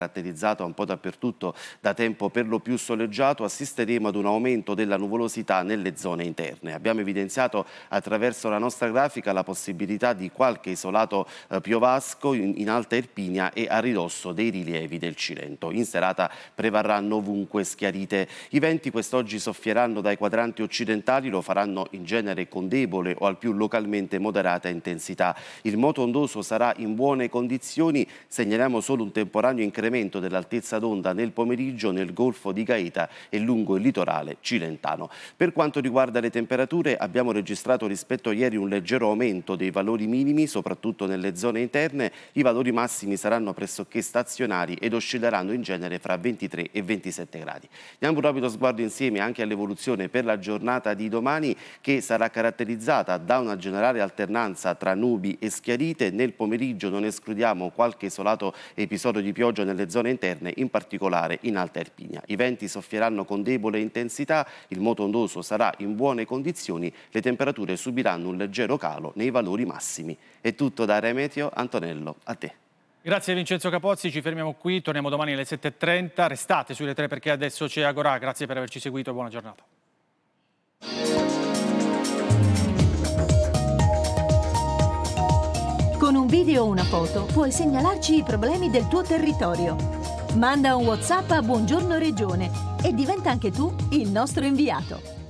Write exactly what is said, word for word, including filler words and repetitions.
caratterizzato un po' dappertutto da tempo per lo più soleggiato, assisteremo ad un aumento della nuvolosità nelle zone interne. Abbiamo evidenziato attraverso la nostra grafica la possibilità di qualche isolato eh, piovasco in, in Alta Irpinia e a ridosso dei rilievi del Cilento. In serata prevarranno ovunque schiarite. I venti quest'oggi soffieranno dai quadranti occidentali, lo faranno in genere con debole o al più localmente moderata intensità. Il moto ondoso sarà in buone condizioni, segnaliamo solo un temporaneo incremento dell'altezza d'onda nel pomeriggio nel Golfo di Gaeta e lungo il litorale cilentano. Per quanto riguarda le temperature, abbiamo registrato rispetto a ieri un leggero aumento dei valori minimi, soprattutto nelle zone interne. I valori massimi saranno pressoché stazionari ed oscilleranno in genere fra ventitré e ventisette gradi. Diamo un rapido sguardo insieme anche all'evoluzione per la giornata di domani, che sarà caratterizzata da una generale alternanza tra nubi e schiarite. Nel pomeriggio non escludiamo qualche isolato episodio di pioggia nelle zone interne, in particolare in Alta Irpinia. I venti soffieranno con debole intensità, il moto ondoso sarà in buone condizioni, le temperature subiranno un leggero calo nei valori massimi. È tutto da Area Meteo. Antonello, a te. Grazie Vincenzo Capozzi, ci fermiamo qui, torniamo domani alle sette e trenta. Restate sulle tre perché adesso c'è Agorà. Grazie per averci seguito e buona giornata. Con un video o una foto puoi segnalarci i problemi del tuo territorio. Manda un WhatsApp a Buongiorno Regione e diventa anche tu il nostro inviato.